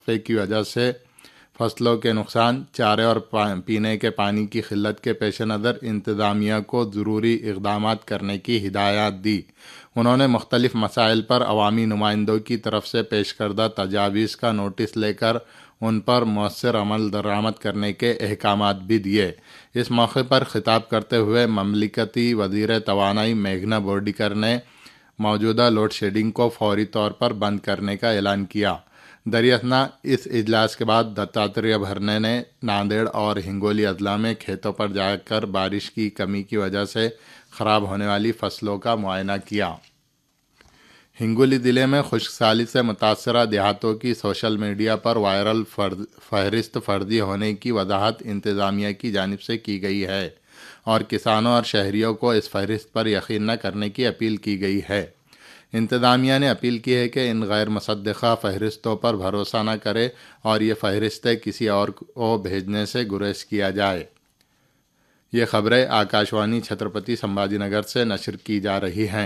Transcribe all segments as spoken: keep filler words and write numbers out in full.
وقفے کی وجہ سے فصلوں کے نقصان، چارے اور پینے کے پانی کی قلت کے پیش نظر انتظامیہ کو ضروری اقدامات کرنے کی ہدایات دی۔ انہوں نے مختلف مسائل پر عوامی نمائندوں کی طرف سے پیش کردہ تجاویز کا نوٹس لے کر ان پر مؤثر عمل درآمد کرنے کے احکامات بھی دیے۔ اس موقع پر خطاب کرتے ہوئے مملکتی وزیر توانائی میگھنا بورڈیکر نے موجودہ لوڈ شیڈنگ کو فوری طور پر بند کرنے کا اعلان کیا۔ دریاسنا اس اجلاس کے بعد دتاتریہ بھرنے نے ناندیڑ اور ہنگولی اضلاع میں کھیتوں پر جا کر بارش کی کمی کی وجہ سے خراب ہونے والی فصلوں کا معائنہ کیا۔ ہنگولی ضلع میں خشک سالی سے متاثرہ دیہاتوں کی سوشل میڈیا پر وائرل فہرست فرضی ہونے کی وضاحت انتظامیہ کی جانب سے کی گئی ہے اور کسانوں اور شہریوں کو اس فہرست پر یقین نہ کرنے کی اپیل کی گئی ہے۔ انتظامیہ نے اپیل کی ہے کہ ان غیر مصدقہ فہرستوں پر بھروسہ نہ کرے اور یہ فہرستیں کسی اور کو بھیجنے سے گریز کیا جائے۔ یہ خبریں آکاشوانی چھترپتی سمبھاجی نگر سے نشر کی جا رہی ہیں۔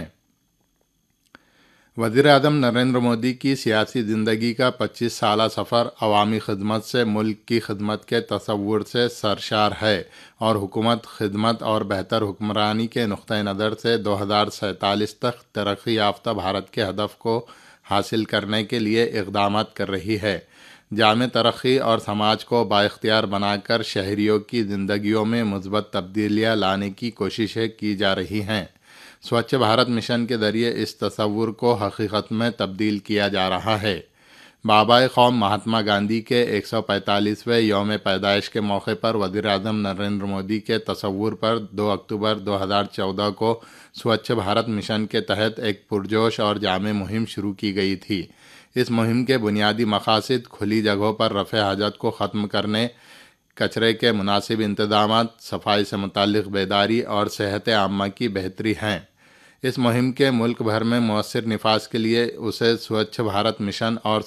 وزیر اعظم نریندر مودی کی سیاسی زندگی کا پچیس سالہ سفر عوامی خدمت سے ملک کی خدمت کے تصور سے سرشار ہے اور حکومت خدمت اور بہتر حکمرانی کے نقطہ نظر سے دو ہزار سینتالیس تک ترقی یافتہ بھارت کے ہدف کو حاصل کرنے کے لیے اقدامات کر رہی ہے۔ جامع ترقی اور سماج کو بااختیار بنا کر شہریوں کی زندگیوں میں مثبت تبدیلیاں لانے کی کوششیں کی جا رہی ہیں۔ سوچھ بھارت مشن کے ذریعے اس تصور کو حقیقت میں تبدیل کیا جا رہا ہے۔ بابائے قوم مہاتما گاندھی کے ایک سو پینتالیسویں یوم پیدائش کے موقع پر وزیر اعظم نریندر مودی کے تصور پر دو اکتوبر دو ہزار چودہ کو سوچھ بھارت مشن کے تحت ایک پرجوش اور جامع مہم شروع کی گئی تھی۔ اس مہم کے بنیادی مقاصد کھلی جگہوں پر رفع حاجت کو ختم کرنے، کچرے کے مناسب انتظامات، صفائی سے متعلق بیداری اور صحت عامہ کی بہتری ہیں۔ اس مہم کے ملک بھر میں مؤثر نفاذ کے لیے اسے سوچھ بھارت مشن اور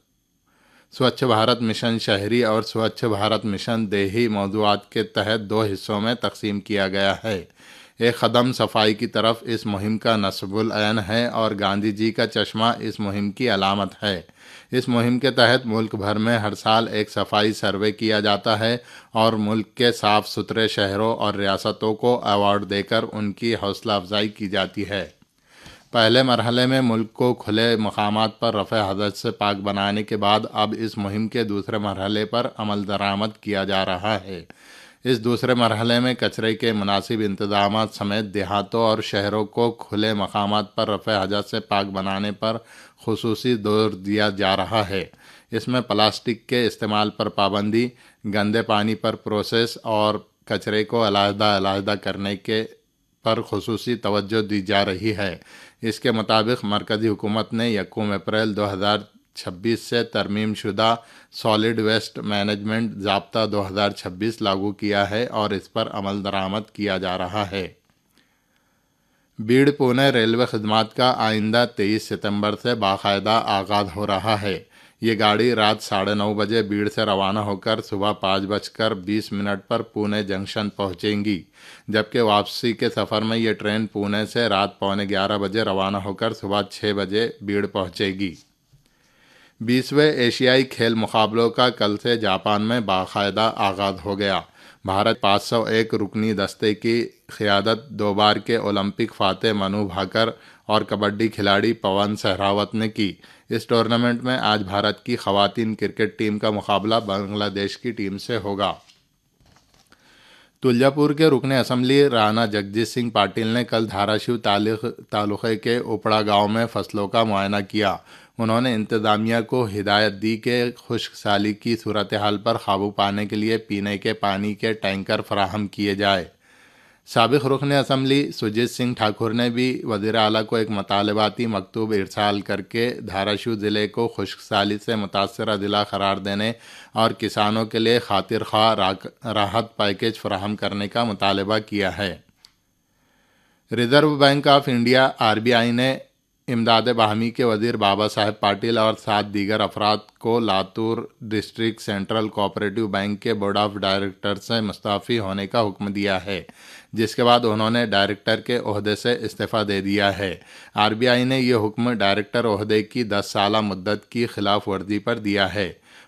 سوچھ بھارت مشن شہری اور سوچھ بھارت مشن دیہی موضوعات کے تحت دو حصوں میں تقسیم کیا گیا ہے۔ ایک قدم صفائی کی طرف اس مہم کا نصب العین ہے اور گاندھی جی کا چشمہ اس مہم کی علامت ہے۔ اس مہم کے تحت ملک بھر میں ہر سال ایک صفائی سروے کیا جاتا ہے اور ملک کے صاف ستھرے شہروں اور ریاستوں کو ایوارڈ دے کر ان کی حوصلہ افزائی کی جاتی ہے۔ پہلے مرحلے میں ملک کو کھلے مقامات پر رفع حدث سے پاک بنانے کے بعد اب اس مہم کے دوسرے مرحلے پر عمل درآمد کیا جا رہا ہے۔ اس دوسرے مرحلے میں کچرے کے مناسب انتظامات سمیت دیہاتوں اور شہروں کو کھلے مقامات پر رفع حدث سے پاک بنانے پر خصوصی زور دیا جا رہا ہے۔ اس میں پلاسٹک کے استعمال پر پابندی، گندے پانی پر پروسیس اور کچرے کو علیحدہ علیحدہ کرنے کے پر خصوصی توجہ دی جا رہی ہے۔ اس کے مطابق مرکزی حکومت نے یکم اپریل دو ہزار چھبیس سے ترمیم شدہ سالڈ ویسٹ مینجمنٹ ضابطہ دو ہزار چھبیس لاگو کیا ہے اور اس پر عمل درآمد کیا جا رہا ہے۔ بیڑ پونے ریلوے خدمات کا آئندہ تیئیس ستمبر سے باقاعدہ آغاز ہو رہا ہے۔ یہ گاڑی رات ساڑھے نو بجے بیڑ سے روانہ ہو کر صبح پانچ بج کر بیس منٹ پر پونے جنکشن پہنچیں گی، جبکہ واپسی کے سفر میں یہ ٹرین پونے سے رات پونے گیارہ بجے روانہ ہو کر صبح چھ بجے بیڑ پہنچے گی۔ بیسویں ایشیائی کھیل مقابلوں کا کل سے جاپان میں باقاعدہ آغاز ہو گیا۔ بھارت پانچ سو ایک رکنی دستے کی قیادت دو بار کے اولمپک فاتح منو بھاکر اور کبڈی کھلاڑی پون سہراوت نے کی۔ اس ٹورنامنٹ میں آج بھارت کی خواتین کرکٹ ٹیم کا مقابلہ بنگلہ دیش کی ٹیم سے ہوگا۔ تلجا پور کے رکن اسمبلی رانا جگجیت سنگھ پاٹل نے کل دھاراشیو تعلقے کے اوپڑا گاؤں میں فصلوں کا معائنہ کیا۔ انہوں نے انتظامیہ کو ہدایت دی کہ خشک سالی کی صورتحال پر قابو پانے کے لیے پینے کے پانی کے ٹینکر فراہم کیے جائے۔ سابق رکن اسمبلی سرجیت سنگھ ٹھاکر نے بھی وزیر اعلیٰ کو ایک مطالباتی مکتوب ارسال کر کے دھاراشیو ضلع کو خشک سالی سے متاثرہ ضلع قرار دینے اور کسانوں کے لیے خاطر خواہ راحت پیکیج فراہم کرنے کا مطالبہ کیا ہے۔ Reserve bank of India are be آئی نے امداد باہمی کے وزیر بابا صاحب پاٹل اور سات دیگر افراد کو Latur district central cooperative bank کے بورڈ آف ڈائریکٹر سے مستعفی ہونے کا حکم دیا ہے، جس کے بعد انہوں نے ڈائریکٹر کے عہدے سے استعفیٰ دے دیا ہے۔ آر بی آئی نے یہ حکم ڈائریکٹر عہدے کی دس سالہ مدت کی خلاف ورزی پر دیا ہے۔